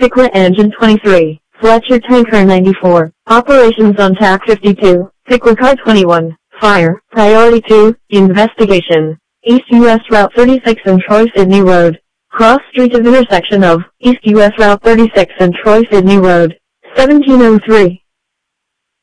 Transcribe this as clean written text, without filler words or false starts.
Piqua Engine 23, Fletcher Tanker 94, Operations on TAC 52, Piqua Car 21, Fire, Priority 2, Investigation, East US Route 36 and Troy-Sydney Road, Cross Street of intersection of East US Route 36 and Troy-Sydney Road, 1703.